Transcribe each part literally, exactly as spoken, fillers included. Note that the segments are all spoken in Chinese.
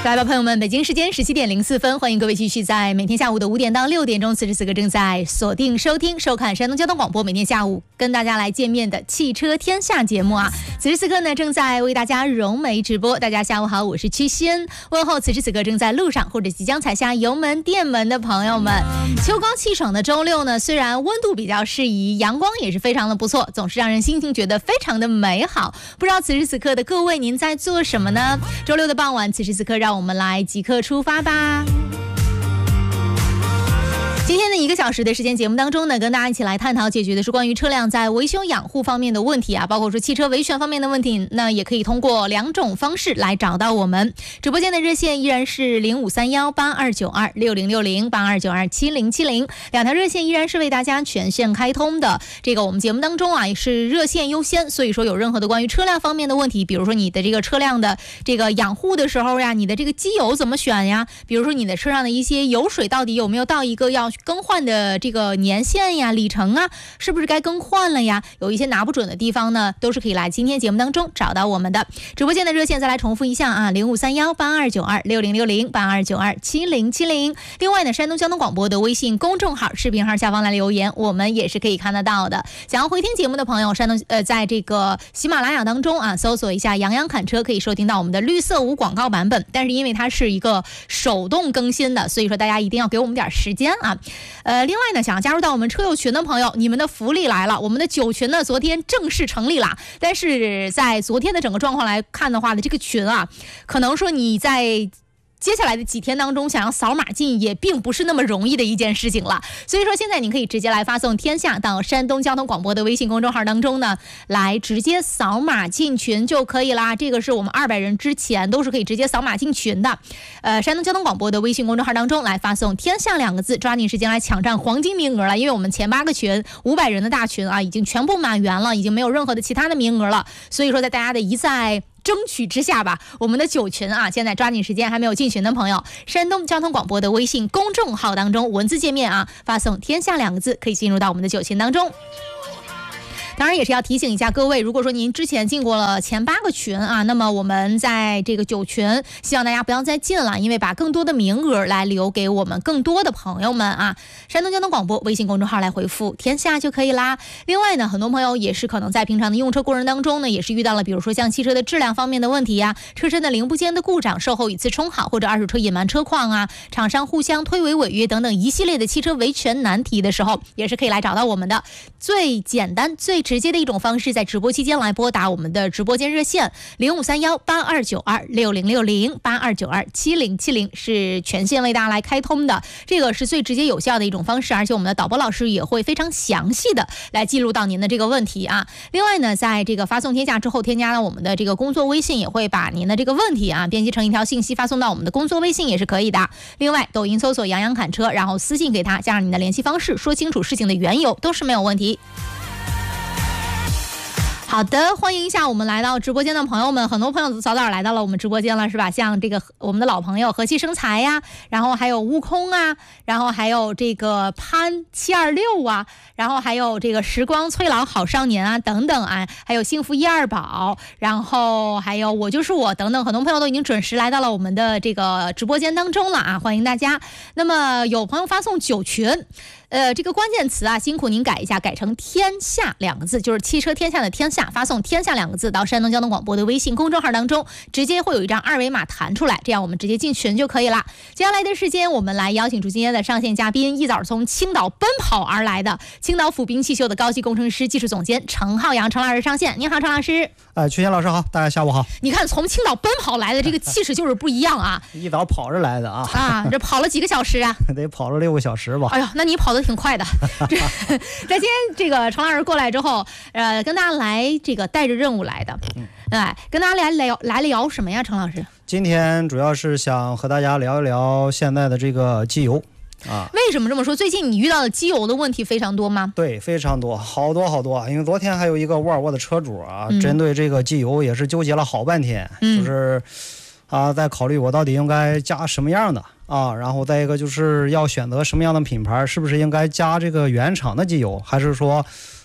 来吧，朋友们，北京时间十七点零四分，欢迎各位继续在每天下午的五点到六点钟，此时此刻正在锁定收听收看山东交通广播每天下午跟大家来见面的汽车天下节目啊。此时此刻呢，正在为大家融媒直播。大家下午好，我是曲欣，问候此时此刻正在路上或者即将踩下油门电门的朋友们。秋高气爽的周六呢，虽然温度比较适宜，阳光也是非常的不错，总是让人心情觉得非常的美好。不知道此时此刻的各位您在做什么呢？周六的傍晚，此时此刻让我们来即刻出发吧。今天的一个小时的时间节目当中呢，跟大家一起来探讨解决的是关于车辆在维修养护方面的问题啊，包括说汽车维权方面的问题，那也可以通过两种方式来找到我们。直播间的热线依然是零五三幺八二九二六零六零八二九二七零七零，两条热线依然是为大家全线开通的。这个我们节目当中啊也是热线优先，所以说有任何的关于车辆方面的问题，比如说你的这个车辆的这个养护的时候呀，你的这个机油怎么选呀，比如说你的车上的一些油水到底有没有到一个要更换的这个年限呀、里程啊，是不是该更换了呀？有一些拿不准的地方呢，都是可以来今天节目当中找到我们的。直播间的热线再来重复一下啊，零五三幺八二九二六零六零八二九二七零七零。另外呢，山东交通广播的微信公众号、视频号下方来留言，我们也是可以看得到的。想要回听节目的朋友，山东呃，在这个喜马拉雅当中啊，搜索一下杨洋侃车，可以收听到我们的绿色无广告版本。但是因为它是一个手动更新的，所以说大家一定要给我们点时间啊。呃，另外呢，想要加入到我们车友群的朋友，你们的福利来了，我们的酒群呢，昨天正式成立了。但是在昨天的整个状况来看的话呢，这个群啊，可能说你在接下来的几天当中想要扫码进也并不是那么容易的一件事情了，所以说现在您可以直接来发送天下到山东交通广播的微信公众号当中呢，来直接扫码进群就可以啦。这个是我们二百人之前都是可以直接扫码进群的。呃，山东交通广播的微信公众号当中来发送天下两个字，抓紧时间来抢占黄金名额了，因为我们前八个群五百人的大群啊已经全部满员了，已经没有任何的其他的名额了，所以说在大家的一再争取之下吧，我们的酒群啊，现在抓紧时间，还没有进群的朋友，山东交通广播的微信公众号当中文字界面啊，发送天下两个字，可以进入到我们的酒群当中。当然也是要提醒一下各位，如果说您之前进过了前八个群啊，那么我们在这个酒群希望大家不要再进了，因为把更多的名额来留给我们更多的朋友们啊。山东交通广播微信公众号来回复天下就可以啦。另外呢，很多朋友也是可能在平常的用车过程当中呢，也是遇到了比如说像汽车的质量方面的问题呀、车身的零部件的故障、售后一次充好或者二手车隐瞒车况啊、厂商互相推诿违约等等一系列的汽车维权难题的时候，也是可以来找到我们的。最简单最直接的一种方式，在直播期间来拨打我们的直播间热线零五三幺八二九二六零六零八二九二七零七零，是全线为大家来开通的，这个是最直接有效的一种方式，而且我们的导播老师也会非常详细的来记录到您的这个问题啊。另外呢，在这个发送天下之后，添加了我们的这个工作微信，也会把您的这个问题啊编辑成一条信息发送到我们的工作微信也是可以的。另外，抖音搜索杨洋侃车，然后私信给他，加上你的联系方式，说清楚事情的缘由，都是没有问题。好的，欢迎一下我们来到直播间的朋友们，很多朋友早早来到了我们直播间了，是吧？像这个我们的老朋友和气生财呀，然后还有悟空啊，然后还有这个潘七二六啊，然后还有这个时光催老好少年啊等等啊，还有幸福一二宝，然后还有我就是我等等，很多朋友都已经准时来到了我们的这个直播间当中了啊，欢迎大家。那么有朋友发送酒群。呃，这个关键词啊，辛苦您改一下，改成天下两个字，就是汽车天下的天下，发送天下两个字到山东交通广播的微信公众号当中，直接会有一张二维码弹出来，这样我们直接进群就可以了。接下来的时间，我们来邀请出今天的上线嘉宾，一早从青岛奔跑而来的青岛府兵汽修的高级工程师、技术总监程浩洋，程老师上线。你好，程老师。 哎，曲贤老师好，大家下午好。 你看，从青岛奔跑来的这个气势就是不一样啊！ 一早跑着来的啊！ 啊，这跑了几个小时啊？ 得跑了六个小时吧？ 哎呀，那你跑得挺快的。在今天这个程老师过来之后，呃，跟大家来这个带着任务来的，嗯，哎，跟大家来聊来聊什么呀，程老师？ 今天主要是想和大家聊一聊现在的这个机油。啊， 为什么这么说？最近你遇到的机油的问题非常多吗？ 对，非常多，好多好多。因为昨天还有一个沃尔沃的车主啊，嗯、针对这个机油也是纠结了好半天，嗯、就是啊，在考虑我到底应该加什么样的啊，然后再一个就是要选择什么样的品牌，是不是应该加这个原厂的机油，还是说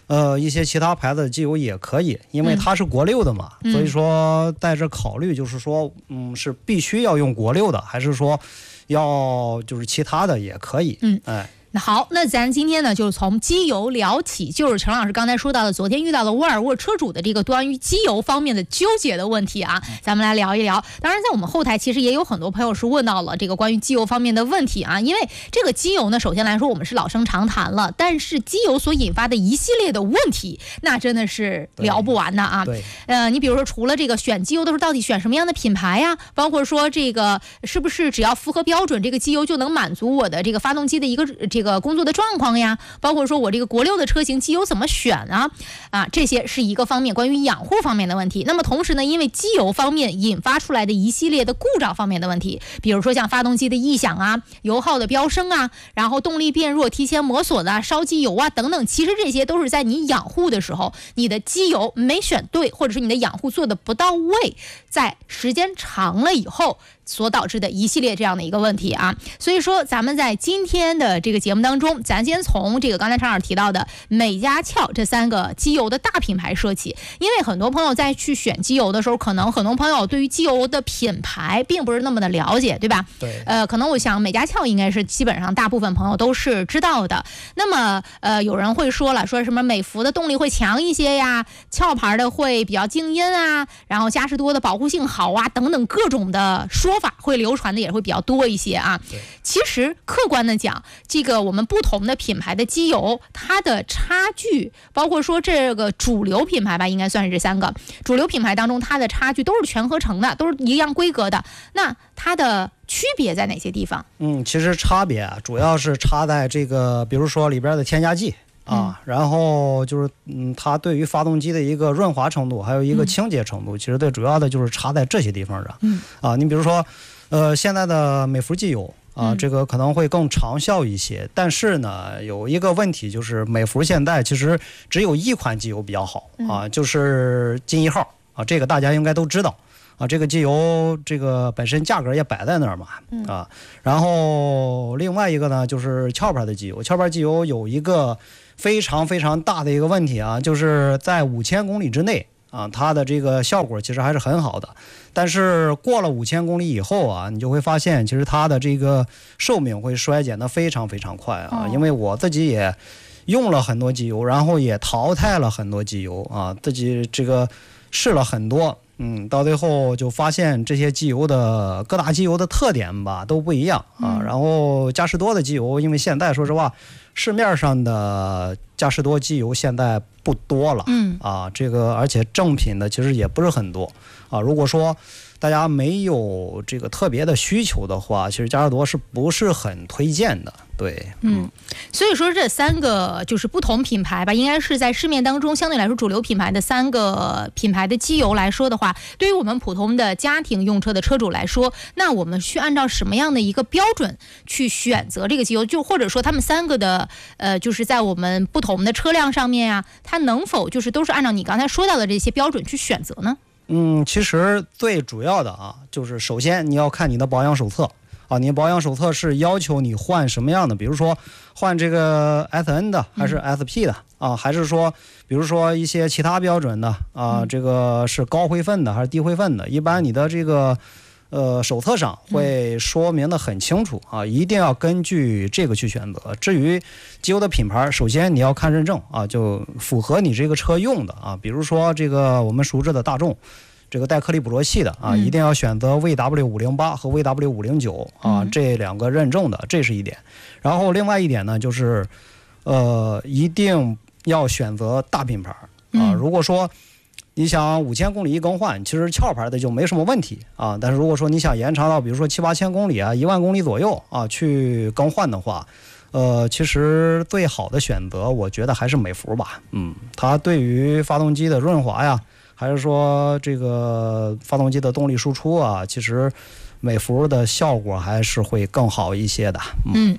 呃，一些其他牌子的机油也可以，因为它是国六的嘛，嗯、所以说带着考虑，就是说，嗯，是必须要用国六的，还是说要就是其他的也可以， 嗯， 哎。 那好，那咱今天呢，就是从机油聊起，就是陈老师刚才说到的，昨天遇到了沃尔沃车主的这个关于机油方面的纠结的问题啊，咱们来聊一聊。当然，在我们后台其实也有很多朋友是问到了这个关于机油方面的问题啊，因为这个机油呢，首先来说我们是老生常谈了，但是机油所引发的一系列的问题，那真的是聊不完的啊。 对， 呃，你比如说，除了这个选机油的时候，到底选什么样的品牌呀？包括说这个是不是只要符合标准，这个机油就能满足我的这个发动机的一个这个工作的状况呀？包括说我这个国六的车型机油怎么选啊？啊，这些是一个方面关于养护方面的问题。那么同时呢，因为机油方面引发出来的一系列的故障方面的问题，比如说像发动机的异响啊、油耗的飙升啊，然后动力变弱、提前磨损的、烧机油啊等等，其实这些都是在你养护的时候，你的机油没选对，或者是你的养护做的不到位，在时间长了以后所导致的一系列这样的一个问题啊。所以说咱们在今天的这个节目当中，咱先从这个刚才常老师提到的美加壳这三个机油的大品牌说起，因为很多朋友在去选机油的时候，可能很多朋友对于机油的品牌并不是那么的了解，对吧？ 对。 呃，可能我想美加壳应该是基本上大部分朋友都是知道的。那么呃，有人会说了，说什么美孚的动力会强一些呀，壳牌的会比较静音啊，然后嘉实多的保护性好啊，等等各种的说法会流传的也会比较多一些啊。其实客观的讲，这个我们不同的品牌的机油，它的差距，包括说这个主流品牌吧，应该算是这三个主流品牌当中，它的差距都是全合成的，都是一样规格的。那它的区别在哪些地方？ 嗯，其实差别啊，主要是差在这个，比如说里边的添加剂啊，嗯、然后就是嗯，它对于发动机的一个润滑程度，还有一个清洁程度，嗯、其实最主要的就是差在这些地方上。嗯，啊，你比如说，呃，现在的美孚机油。啊，这个可能会更长效一些，但是呢，有一个问题就是美孚现在其实只有一款机油比较好啊，就是金一号啊，这个大家应该都知道啊，这个机油这个本身价格也摆在那儿嘛啊，然后另外一个呢就是壳牌的机油，壳牌机油有一个非常非常大的一个问题啊，就是在五千公里之内啊，它的这个效果其实还是很好的。但是过了五千公里以后啊，你就会发现，其实它的这个寿命会衰减的非常非常快啊。哦、因为我自己也用了很多机油，然后也淘汰了很多机油啊，自己这个试了很多，嗯，到最后就发现这些机油的各大机油的特点吧都不一样啊。嗯、然后嘉实多的机油，因为现在说实话，市面上的嘉实多机油现在不多了，嗯啊，这个而且正品的其实也不是很多。啊，如果说大家没有这个特别的需求的话，其实嘉实多是不是很推荐的？对， 嗯，所以说这三个就是不同品牌吧，应该是在市面当中相对来说主流品牌的三个品牌的机油来说的话，对于我们普通的家庭用车的车主来说，那我们去按照什么样的一个标准去选择这个机油？就或者说他们三个的呃，就是在我们不同的车辆上面啊，它能否就是都是按照你刚才说到的这些标准去选择呢？ 嗯，其实最主要的啊，就是首先你要看你的保养手册啊，你保养手册是要求你换什么样的，比如说换这个 S N 的还是 S P 的、嗯、啊，还是说比如说一些其他标准的啊，这个是高灰分的还是低灰分的，一般你的这个呃手册上会说明的很清楚啊，一定要根据这个去选择。至于机油的品牌，首先你要看认证啊，就符合你这个车用的啊，比如说这个我们熟知的大众这个带颗粒捕捉器的啊，一定要选择 V W 五零八 和 V W 五零九 啊，这两个认证的，这是一点。然后另外一点呢，就是呃一定要选择大品牌啊，如果说你想五千公里一更换，其实壳牌的就没什么问题啊。但是如果说你想延长到比如说七八千公里啊、一万公里左右啊去更换的话，呃，其实最好的选择，我觉得还是美孚吧。嗯，它对于发动机的润滑呀，还是说这个发动机的动力输出啊，其实美孚的效果还是会更好一些的。 嗯。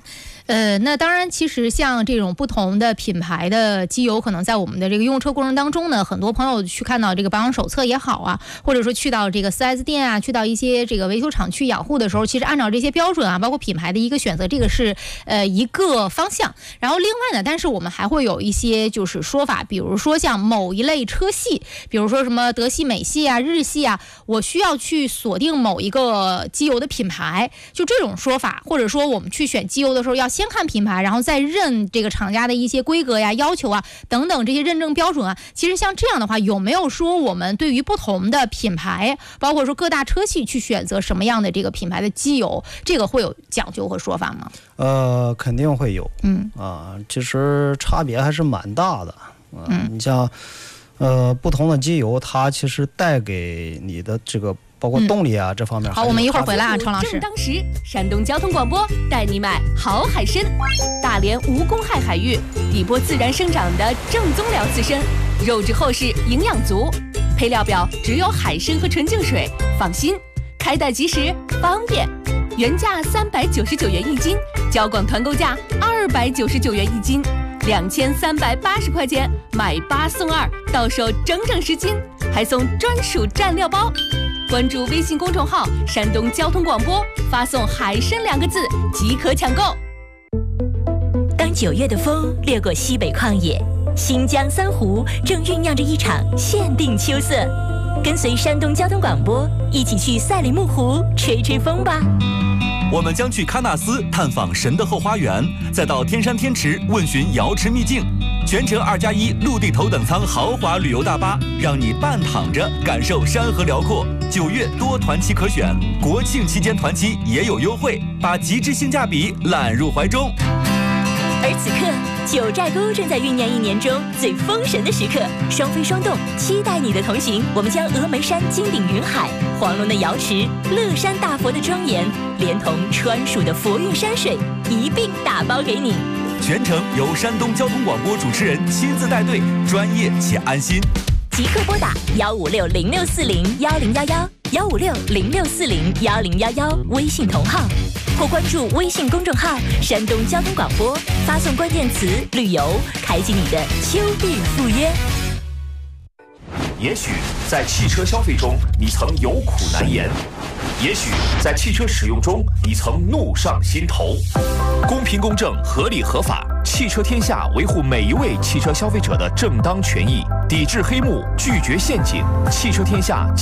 呃，那当然，其实像这种不同的品牌的机油，可能在我们的这个用车过程当中呢，很多朋友去看到这个保养手册也好啊，或者说去到这个 四 S 店啊，去到一些这个维修厂去养护的时候，其实按照这些标准啊，包括品牌的一个选择，这个是呃一个方向。然后另外呢，但是我们还会有一些就是说法，比如说像某一类车系，比如说什么德系、美系啊、日系啊，我需要去锁定某一个机油的品牌，就这种说法，或者说我们去选机油的时候要先看品牌，然后再认这个厂家的一些规格呀、要求啊等等这些认证标准啊。其实像这样的话，有没有说我们对于不同的品牌，包括说各大车系去选择什么样的这个品牌的机油，这个会有讲究和说法吗？ 呃，肯定会有， 嗯啊，其实差别还是蛮大的。呃、 嗯， 你像呃不同的机油，它其实带给你的这个包括动力啊、嗯、这方面。 好，我们一会儿回来啊，程老师。 正当时，山东交通广播带你买好海参，大连无公害海域，底波自然生长的正宗辽刺参，肉质厚实，营养足。配料表只有海参和纯净水，放心，开袋即食，方便。原价三百九十九元一斤，交广团购价二百九十九元一斤，两千三百八十块钱买八送二，到手整整十斤，还送专属蘸料包。关注微信公众号“山东交通广播”，发送“海参”两个字即可抢购。 当九月的风掠过西北旷野，新疆三湖正酝酿着一场限定秋色。跟随山东交通广播一起去赛里木湖吹吹风吧。 我们将去喀纳斯探访神的后花园，再到天山天池问询瑶池秘境。全程二加一陆地头等舱豪华旅游大巴，让你半躺着感受山河辽阔。九月多团期可选，国庆期间团期也有优惠，把极致性价比揽入怀中。 而此刻，九寨沟正在酝酿一年中最封神的时刻，双飞双动，期待你的同行。我们将峨眉山金顶云海、黄龙的瑶池、乐山大佛的庄严，连同川蜀的佛韵山水一并打包给你。 全程由山东交通广播主持人亲自带队，专业且安心。 即刻拨打幺五六零六四零幺零幺幺幺五六零六四零幺零幺幺微信同号，或关注微信公众号“山东交通广播”，发送关键词“旅游”，开启你的秋日赴约。 也许在汽车消费中，你曾有苦难言；也许在汽车使用中，你曾怒上心头。公平公正、合理合法，汽车天下维护每一位汽车消费者的正当权益，抵制黑幕，拒绝陷阱。汽车天下。